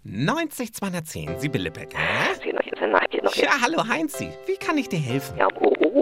90 210, Sibylle Becker. Ja, hallo Heinzi, wie kann ich dir helfen? Ja,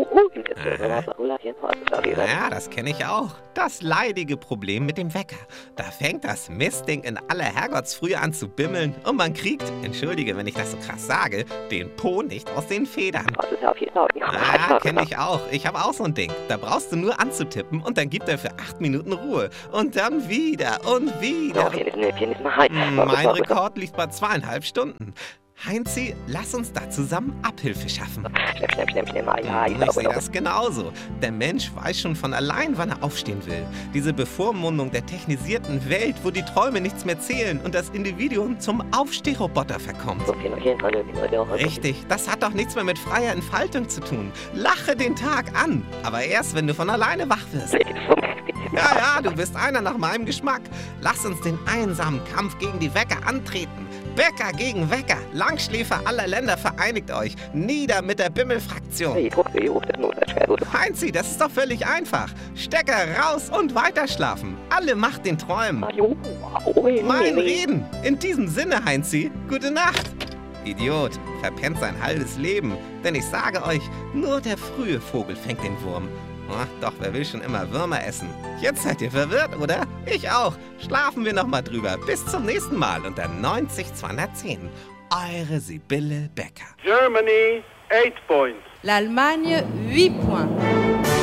das kenne ich auch. Das leidige Problem mit dem Wecker. Da fängt das Mistding in aller Herrgottsfrühe an zu bimmeln und man kriegt, entschuldige, wenn ich das so krass sage, den Po nicht aus den Federn. Kenne ich auch. Ich habe auch so ein Ding. Da brauchst du nur anzutippen und dann gibt er für 8 Minuten Ruhe. Und dann wieder und wieder. Mein Rekord liegt bei 2,5 Stunden. Heinzi, lass uns da zusammen Abhilfe schaffen. Ich sehe das genauso. Der Mensch weiß schon von allein, wann er aufstehen will. Diese Bevormundung der technisierten Welt, wo die Träume nichts mehr zählen und das Individuum zum Aufstehroboter verkommt. Richtig, das hat doch nichts mehr mit freier Entfaltung zu tun. Lache den Tag an, aber erst, wenn du von alleine wach wirst. Ja, du bist einer nach meinem Geschmack. Lass uns den einsamen Kampf gegen die Wecker antreten. Wecker gegen Wecker. Langschläfer aller Länder, vereinigt euch. Nieder mit der Bimmelfraktion. Heinzi, das ist doch völlig einfach. Stecker raus und weiterschlafen. Alle Macht den Träumen. Mein Reden. In diesem Sinne, Heinzi, gute Nacht. Idiot, verpennt sein halbes Leben. Denn ich sage euch, nur der frühe Vogel fängt den Wurm. Ach, doch, wer will schon immer Würmer essen? Jetzt seid ihr verwirrt, oder? Ich auch. Schlafen wir noch mal drüber. Bis zum nächsten Mal unter 90 210. Eure Sibylle Becker. Germany, 8 points. L'Allemagne, 8 points.